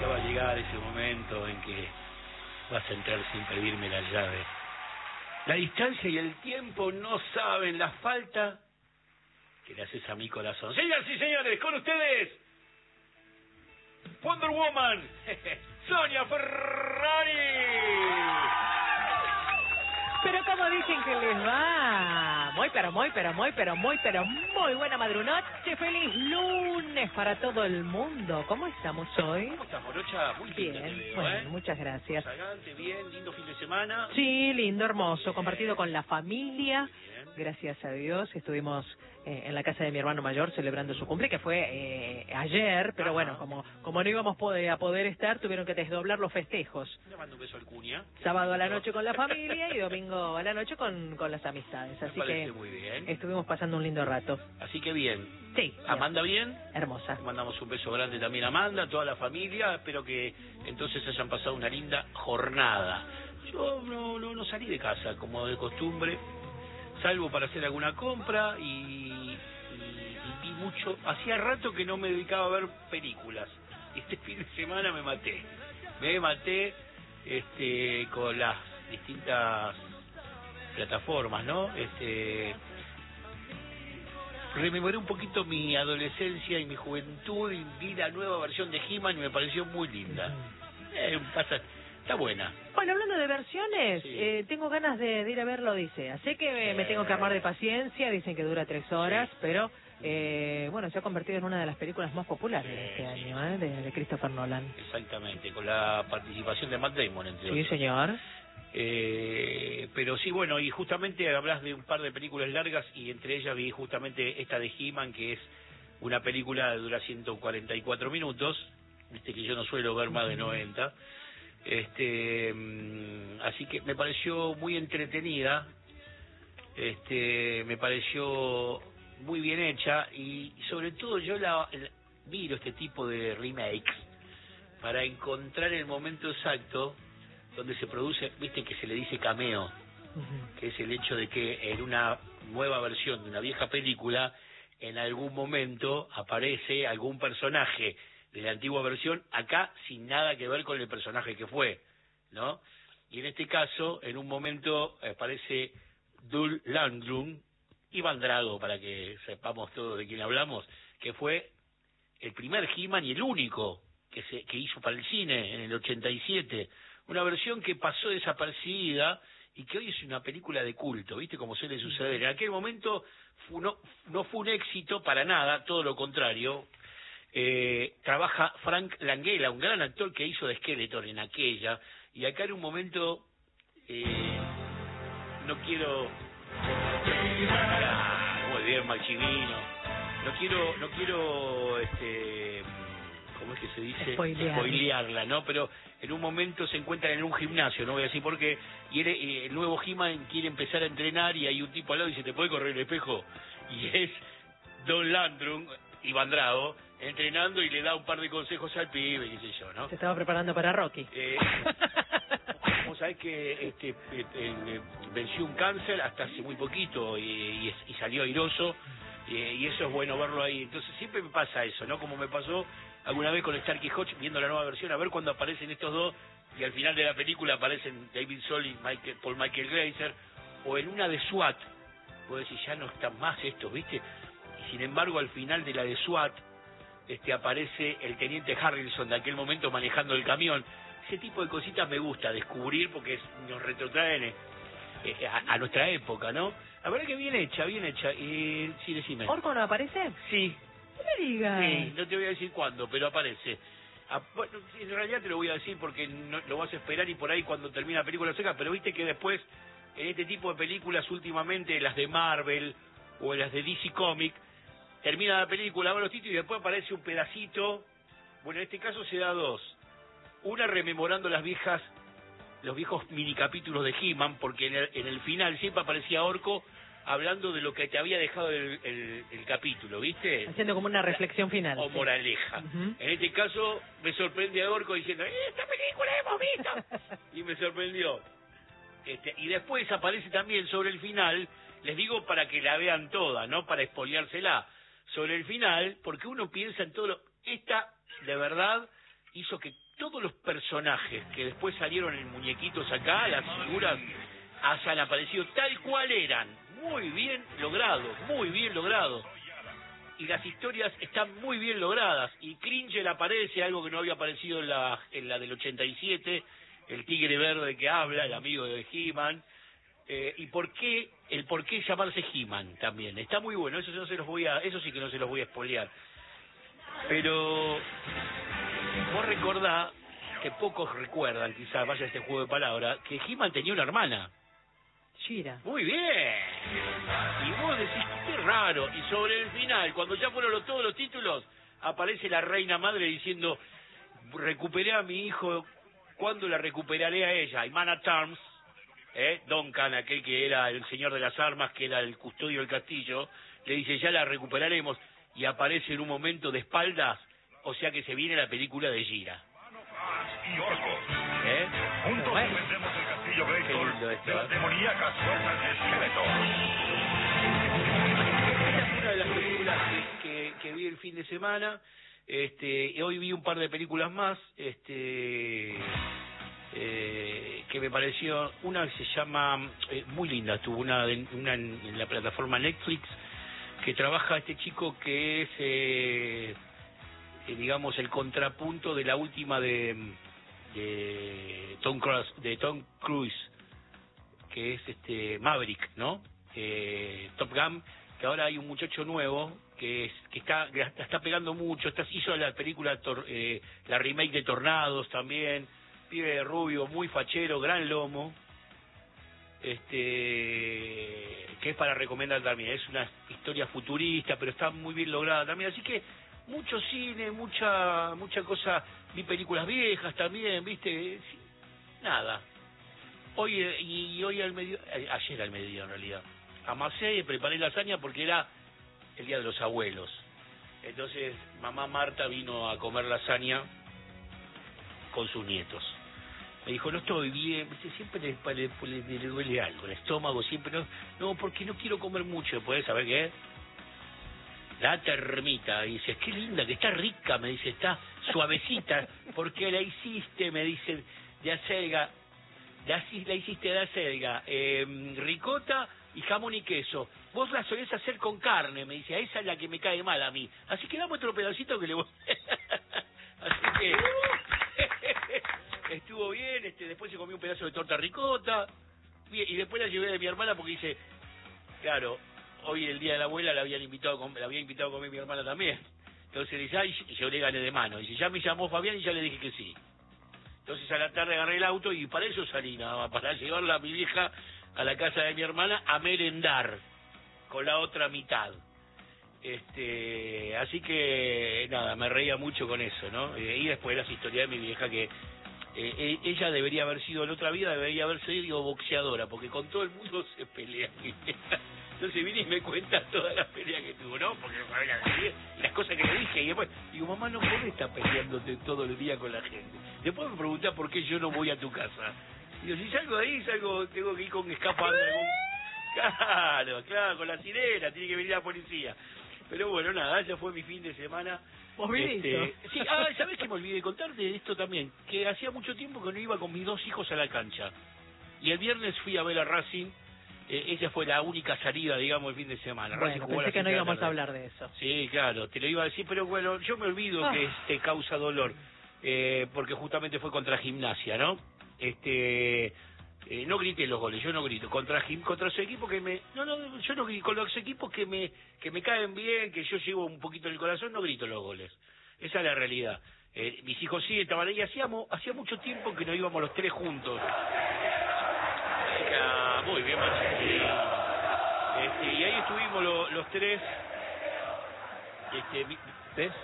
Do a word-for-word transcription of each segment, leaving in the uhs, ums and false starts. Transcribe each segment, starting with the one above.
Ya va a llegar ese momento en que vas a entrar sin pedirme la llave. La distancia y el tiempo no saben la falta que le haces a mi corazón. Señoras y señores, con ustedes, Wonder Woman, Sonia Ferrari. Pero como dicen que les va, muy pero muy pero muy pero muy pero muy buena madrunoche, feliz lunes para todo el mundo. ¿Cómo estamos hoy? ¿Cómo estás, Morocha? Muy lindo te Bien, veo, bueno, ¿eh? muchas gracias. Sagante, bien, lindo fin de semana. Sí, lindo, hermoso, compartido con la familia. Bien. Gracias a Dios, estuvimos eh, en la casa de mi hermano mayor celebrando su cumple, que fue eh, ayer, pero Ajá. bueno, como como no íbamos poder, a poder estar, tuvieron que desdoblar los festejos. Le mando un beso al Cuña. Sábado a la noche con la familia y domingo a la noche con, con las amistades. Me Así parece que muy bien. estuvimos pasando un lindo rato. Así que bien. Sí, Amanda bien. hermosa. Le mandamos un beso grande también a Amanda, a toda la familia. Espero que entonces hayan pasado una linda jornada. Yo no, no, no salí de casa, como de costumbre, salvo para hacer alguna compra y, y, y vi mucho. Hacía rato que no me dedicaba a ver películas. Este fin de semana me maté. Me maté este, con las distintas plataformas, ¿no? Este, rememoré un poquito mi adolescencia y mi juventud y vi la nueva versión de He-Man y me pareció muy linda. Eh, pasa, está buena. Bueno, hablando de versiones, Sí. eh, tengo ganas de, de ir a ver la Odisea. Sé que eh, me tengo que armar de paciencia, dicen que dura tres horas, Sí. pero eh, bueno, se ha convertido en una de las películas más populares Sí, de este sí. año, ¿eh? de, de Christopher Nolan. Exactamente, con la participación de Matt Damon, entre Sí, otros. señor. Eh, pero sí, bueno, y justamente hablas de un par de películas largas y entre ellas vi justamente esta de He-Man, que es una película que dura ciento cuarenta y cuatro minutos, viste que yo no suelo ver más de noventa, este, mm, así que me pareció muy entretenida, este, me pareció muy bien hecha y sobre todo yo la, la miro este tipo de remakes para encontrar el momento exacto donde se produce, viste que se le dice cameo, Ujú. que es el hecho de que en una nueva versión de una vieja película, en algún momento aparece algún personaje de la antigua versión, acá sin nada que ver con el personaje que fue, ¿no? Y en este caso, en un momento aparece Dolph Lundgren, Iván Drago, para que sepamos todos de quién hablamos, que fue el primer He-Man y el único que se que hizo para el cine en el ochenta y siete, una versión que pasó desapercibida y que hoy es una película de culto, ¿viste? Como suele suceder. En aquel momento fu- no, no fue un éxito para nada, todo lo contrario. Eh, trabaja Frank Langella, un gran actor que hizo de Skeletor en aquella, y acá en un momento, eh, no quiero... Ah, muy bien, Maximino. No quiero, no quiero, este... ¿cómo es que se dice? Spoilear. Spoilearla, ¿no? Pero en un momento se encuentran en un gimnasio, no voy a decir por qué, y él, eh, el nuevo He-Man quiere empezar a entrenar y hay un tipo al lado y dice, ¿te puede correr el espejo? Y es Don Landrum, Iván Drago, entrenando y le da un par de consejos al pibe, qué sé yo, ¿no? Se estaba preparando para Rocky. Eh, Vos sabés que este, eh, eh, venció un cáncer hasta hace muy poquito y, y, y salió airoso, eh, y eso es bueno verlo ahí. Entonces siempre me pasa eso, ¿no? Como me pasó alguna vez con Starkey Hodge viendo la nueva versión, a ver cuando aparecen estos dos y al final de la película aparecen David Soul y Michael, Paul Michael Glaser, o en una de SWAT, vos decís, ya no están más estos, ¿viste? Y sin embargo al final de la de SWAT este aparece el teniente Harrelson de aquel momento manejando el camión. Ese tipo de cositas me gusta descubrir porque es, nos retrotraen eh, eh, a, a nuestra época, ¿no? La verdad que bien hecha, bien hecha. Y sí, decime. ¿Orco no aparece? Sí, No me digas. sí, no te voy a decir cuándo, pero aparece. Ah, bueno, en realidad te lo voy a decir porque no, lo vas a esperar y por ahí cuando termina la película seca, pero viste que después, en este tipo de películas últimamente, las de Marvel o las de D C Comics, termina la película, va los títulos y después aparece un pedacito. Bueno, en este caso se da dos. Una rememorando las viejas, los viejos minicapítulos de He-Man, porque en el, en el final siempre aparecía Orco hablando de lo que te había dejado el, el, el capítulo, ¿viste? Haciendo como una reflexión final. O sí. moraleja. Ujú. En este caso me sorprende a Orco diciendo, ¡Eh, esta película hemos visto! Y me sorprendió. Este, y después aparece también sobre el final, les digo para que la vean toda, no para espoliársela, sobre el final, porque uno piensa en todo lo... Esta, de verdad, hizo que todos los personajes que después salieron en muñequitos acá, las figuras, hayan aparecido tal cual eran, muy bien logrados, muy bien logrados. Y las historias están muy bien logradas. Y Cringer aparece, algo que no había aparecido en la, en la del ochenta y siete, el tigre verde que habla, el amigo de He-Man. Eh, y por qué, el por qué llamarse He-Man también. Está muy bueno, eso no se los voy a, eso sí que no se los voy a spoilear. Pero vos recordá, que pocos recuerdan, quizás vaya este juego de palabras, que He-Man tenía una hermana. Shira. Muy bien. Y vos decís, qué raro. Y sobre el final, cuando ya fueron los, todos los títulos, aparece la reina madre diciendo, recuperé a mi hijo, ¿cuándo la recuperaré a ella? Y Man at Arms, ¿eh? Duncan, aquel que era el señor de las armas, que era el custodio del castillo, le dice, ya la recuperaremos. Y aparece en un momento de espaldas, o sea que se viene la película de Gira. Y Orco. ¿Eh? Juntos Bueno. defendemos el castillo Qué lindo Grayskull esto, de las ¿eh? demoníacas fuerzas de esqueletos. Esta es una de las películas que, que, que vi el fin de semana. Este, y hoy vi un par de películas más, este, eh, que me pareció, una que se llama, eh, muy linda, tuvo una, de- una en, en la plataforma Netflix, que trabaja este chico que es, eh, eh, digamos, el contrapunto de la última de, de Tom Cruise, de Tom Cruise, que es este Maverick, ¿no? Eh, Top Gun, que ahora hay un muchacho nuevo que es, que está que está pegando mucho, está, hizo la película Tor- eh, la remake de Tornados también, pibe rubio, muy fachero, gran lomo, este que es para recomendar también. Es una historia futurista, pero está muy bien lograda también, así que mucho cine, mucha mucha cosa. Vi películas viejas también, viste. Sí, nada. Hoy eh, y, y hoy al medio, eh, ayer al mediodía en realidad, amasé y preparé lasaña porque era el día de los abuelos. Entonces mamá Marta vino a comer lasaña con sus nietos. Me dijo, no estoy bien, ¿viste? Siempre le, le, le, le duele algo, el estómago siempre, no, no, porque no quiero comer mucho. ¿Puedes saber qué? La termita. Y dice, qué linda, que está rica, me dice, está suavecita, porque la hiciste, me dice, de acelga, la, la hiciste de acelga, eh, ricota y jamón y queso. Vos la solés hacer con carne, me dice, esa es la que me cae mal a mí. Así que dame otro pedacito que le voy... Así que... estuvo bien, este, después se comió un pedazo de torta ricota, y después la llevé de mi hermana porque dice, claro, hoy el día de la abuela la habían invitado a comer, la había invitado a comer mi hermana también. Entonces dice, ay, yo le gané de mano. Dice, ya me llamó Fabián y ya le dije que sí. Entonces a la tarde agarré el auto y para eso salí nada más, para llevarla a mi vieja a la casa de mi hermana a merendar con la otra mitad. Este, así que nada, me reía mucho con eso, ¿no? Eh, y después las historias de mi vieja que eh, ella debería haber sido en otra vida, debería haber sido boxeadora, porque con todo el mundo se pelea. Entonces vine y me cuenta todas las peleas que tuvo, ¿no? Porque no sabía decir, y las cosas que le dije, y después digo, mamá, no podés estar peleándote todo el día con la gente. Después me preguntás por qué yo no voy a tu casa. Digo, si salgo de ahí, salgo, tengo que ir con escapando. Claro, claro, con la sirena, tiene que venir la policía. Pero bueno, nada, ese fue mi fin de semana. Este, sí, ah, ¿sabés que me olvidé de contarte de esto también? Que hacía mucho tiempo que no iba con mis dos hijos a la cancha. Y el viernes fui a ver a Racing. Eh, esa fue la única salida, digamos, el fin de semana. Bueno, Racing jugó a pensé las que no cinco de la íbamos a tarde. hablar de eso. Sí, claro, te lo iba a decir, pero bueno, yo me olvido Ah. que te causa dolor. Eh, porque justamente fue contra Gimnasia, ¿no? Este... Eh, no grité los goles, yo no grito contra Jim, contra su equipo que me no no yo no grito con los equipos que me que me caen bien, que yo llevo un poquito en el corazón, no grito los goles. Esa es la realidad. Eh, mis hijos sí estaban ahí, hacíamos hacía mucho tiempo que no íbamos los tres juntos. Chica, muy bien, Marcelo. Este, y ahí estuvimos lo- los tres. Este, vi- ¿ves?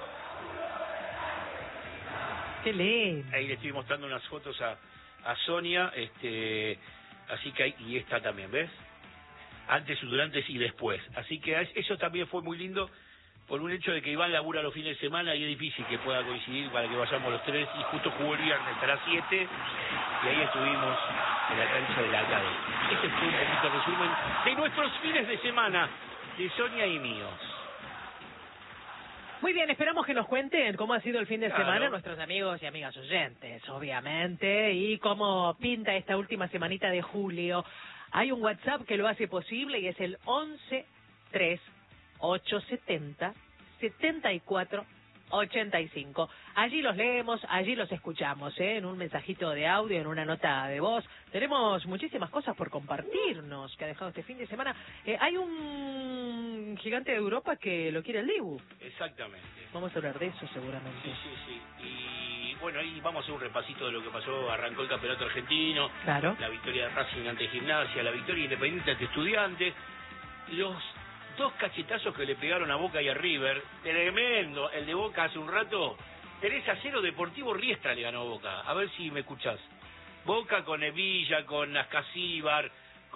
Qué lindo. Ahí le estoy mostrando unas fotos a a Sonia, este, así que ahí, y esta también, ¿ves? Antes, durante y después. Así que eso también fue muy lindo por un hecho de que Iván labura los fines de semana y es difícil que pueda coincidir para que vayamos los tres, y justo jugó el viernes a las siete y ahí estuvimos en la cancha de la academia. Ese fue un poquito el resumen de nuestros fines de semana, de Sonia y míos. Muy bien, esperamos que nos cuenten cómo ha sido el fin de Claro. semana nuestros amigos y amigas oyentes, obviamente, y cómo pinta esta última semanita de julio. Hay un WhatsApp que lo hace posible y es el once tres ocho setenta setenta y cuatro ochenta y cinco. Allí los leemos, allí los escuchamos, ¿eh? En un mensajito de audio, en una nota de voz. Tenemos muchísimas cosas por compartirnos que ha dejado este fin de semana. Eh, hay un gigante de Europa que lo quiere el Dibu. Exactamente. Vamos a hablar de eso seguramente. Sí, sí, sí. Y bueno, ahí vamos a hacer un repasito de lo que pasó. Arrancó el campeonato argentino, Claro. la victoria de Racing ante Gimnasia, la victoria independiente ante Estudiantes, los dos cachetazos que le pegaron a Boca y a River, tremendo. El de Boca hace un rato, tres a cero Deportivo Riestra le ganó Boca. A ver si me escuchás. Boca con Evilla, con Ascasíbar,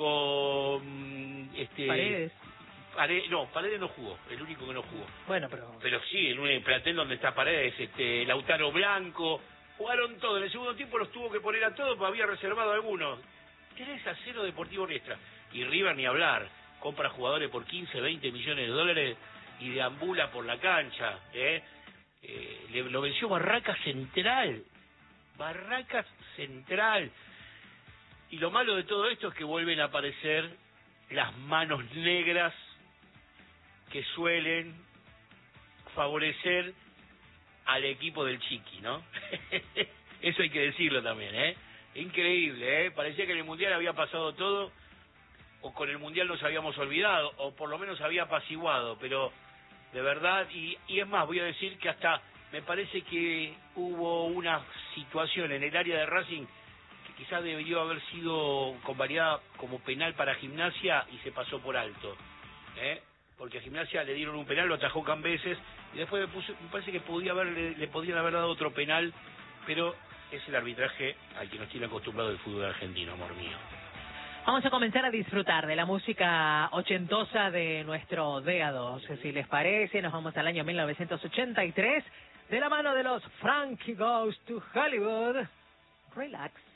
con este Paredes. Paredes, no, Paredes no jugó, el único que no jugó. Bueno, pero... Pero sí, en un plantel donde está Paredes, este, Lautaro Blanco, jugaron todo. En el segundo tiempo los tuvo que poner a todos, porque había reservado algunos. tres a cero Deportivo Riestra. Y River ni hablar, compra jugadores por quince, veinte millones de dólares y deambula por la cancha. ¿eh? Eh, le, lo venció Barracas Central. Barracas Central. Y lo malo de todo esto es que vuelven a aparecer las manos negras que suelen favorecer al equipo del Chiqui, ¿no? Eso hay que decirlo también, ¿eh? Increíble, ¿eh? Parecía que en el Mundial había pasado todo, o con el Mundial nos habíamos olvidado, o por lo menos había apaciguado, pero de verdad, y, y es más, voy a decir que hasta me parece que hubo una situación en el área de Racing que quizás debió haber sido convalidada como penal para Gimnasia y se pasó por alto, ¿eh? Porque a Gimnasia le dieron un penal, lo atajó Cambeses, y después me, puse, me parece que podía haber, le, le podrían haber dado otro penal, pero es el arbitraje al que nos tiene acostumbrado el fútbol argentino, amor mío. Vamos a comenzar a disfrutar de la música ochentosa de nuestro D A dos. Si les parece, nos vamos al año mil novecientos ochenta y tres, de la mano de los Frankie Goes to Hollywood. Relax.